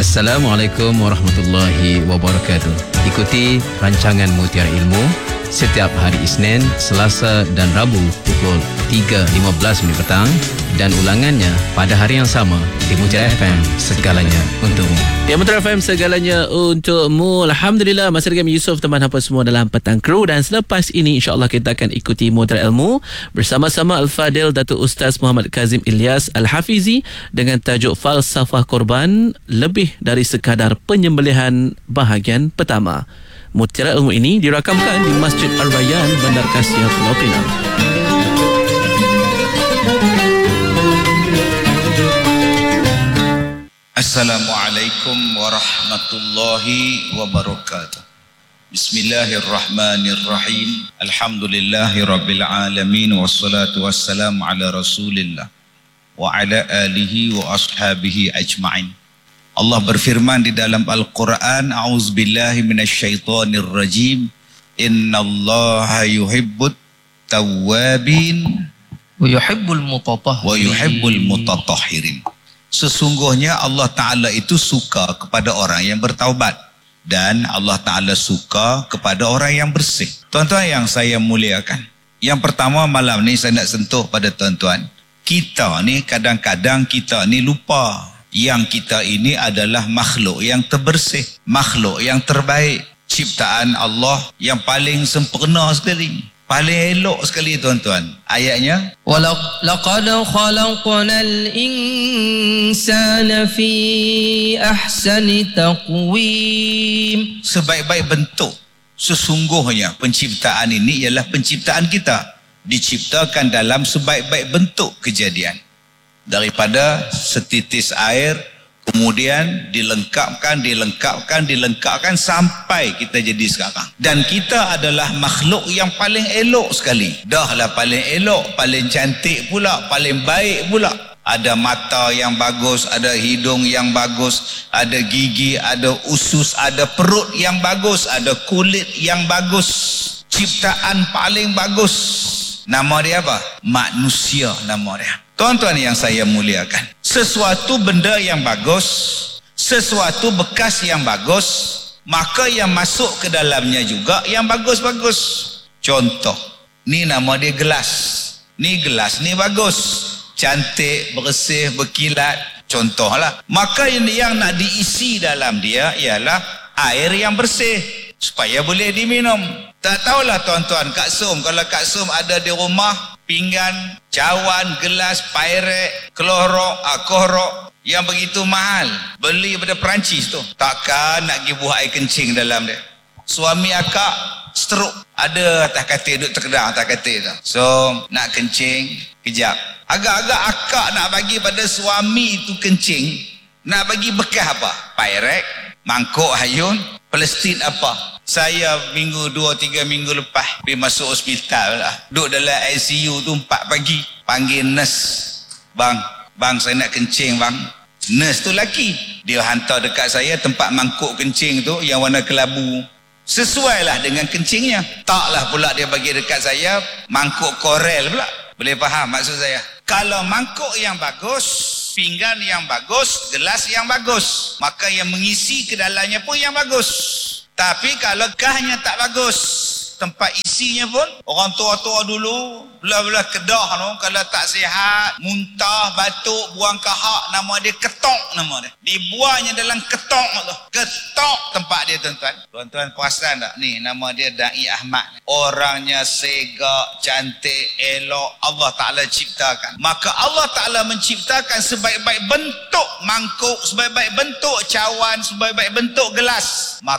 Assalamualaikum warahmatullahi wabarakatuh. Ikuti rancangan Mutiara Ilmu setiap hari Isnin, Selasa dan Rabu pukul 3.15 petang dan ulangannya pada hari yang sama di Mutiara FM, segalanya untukmu. Ya, Mutiara FM, segalanya untukmu. Alhamdulillah, masih dengan Yusuf, teman hampa semua dalam Petang Kru. Dan selepas ini insya-Allah kita akan ikuti Mutiara Ilmu bersama-sama Al-Fadil Datuk Ustaz Muhammad Kazim Ilyas Al-Hafizi dengan tajuk Falsafah Korban, lebih dari sekadar penyembelihan bahagian pertama. Mutiara Ilmu ini dirakamkan di Masjid Al-Rayyan, Bandar Kasia, Pulau Pinang. Assalamualaikum warahmatullahi wabarakatuh. Bismillahirrahmanirrahim. Alhamdulillahirabbil alamin wassalatu wassalamu ala Rasulillah wa ala alihi wa ashabihi ajma'in. Allah berfirman di dalam Al-Quran, a'udzubillahi minasyaitonir rajim. Innallaha yuhibbut tawwabin wa yuhibbul mutatahhirin. Sesungguhnya Allah Ta'ala itu suka kepada orang yang bertaubat, dan Allah Ta'ala suka kepada orang yang bersih. Tuan-tuan yang saya muliakan, yang pertama malam ni saya nak sentuh pada tuan-tuan. Kita ni kadang-kadang kita ni lupa yang kita ini adalah makhluk yang terbersih, makhluk yang terbaik, ciptaan Allah yang paling sempurna sekali, paling elok sekali tuan-tuan. Ayatnya, walaqad khalaqnal insana fi ahsani taqwim. Sebaik-baik bentuk. Sesungguhnya penciptaan ini ialah penciptaan kita, diciptakan dalam sebaik-baik bentuk kejadian. Daripada setitis air, kemudian dilengkapkan sampai kita jadi sekarang. Dan kita adalah makhluk yang paling elok sekali. Dahlah paling elok, paling cantik pula, paling baik pula. Ada mata yang bagus, ada hidung yang bagus, ada gigi, ada usus, ada perut yang bagus, ada kulit yang bagus. Ciptaan paling bagus. Nama dia apa? Manusia nama dia. Tuan-tuan yang saya muliakan, sesuatu benda yang bagus, sesuatu bekas yang bagus, maka yang masuk ke dalamnya juga yang bagus-bagus. Contoh, ni nama dia gelas. Ni gelas ni bagus, cantik, bersih, berkilat. Contohlah. Maka yang nak diisi dalam dia ialah air yang bersih supaya boleh diminum. Tak tahulah tuan-tuan, Kak Som, kalau Kak Som ada di rumah pinggan, cawan, gelas, pirek, klorok, korok yang begitu mahal, beli pada Perancis tu, takkan nak pergi buah air kencing dalam dia. Suami akak stroke, ada atas katil, duduk terkedang atas katil tu. So nak kencing, kejap, agak-agak akak nak bagi pada suami itu kencing, nak bagi bekas apa? Pirek, mangkuk hayun, plastik apa. Saya 2-3 minggu lepas pergi masuk hospital lah. Duduk dalam ICU tu 4 pagi. Panggil nurse. Bang, saya nak kencing bang. Nurse tu lelaki. Dia hantar dekat saya tempat mangkuk kencing tu yang warna kelabu. Sesuailah dengan kencingnya. Taklah pula dia bagi dekat saya mangkuk korel pula. Boleh faham maksud saya? Kalau mangkuk yang bagus, pinggan yang bagus, gelas yang bagus, maka yang mengisi ke dalamnya pun yang bagus. Tapi kalau kahnya tak bagus, tempat isinya pun, orang tua-tua dulu belah-belah kedah tu, kalau tak sihat, muntah, batuk, buang kahak, nama dia ketok nama dia. Dibuangnya dalam ketok tu. Ketok tempat dia tuan-tuan. Tuan-tuan perasan tak? Ni nama dia Da'i Ahmad. Orangnya segak, cantik, elok, Allah Ta'ala ciptakan. Maka Allah Ta'ala menciptakan sebaik-baik bentuk mangkuk, sebaik-baik bentuk cawan, sebaik-baik bentuk gelas.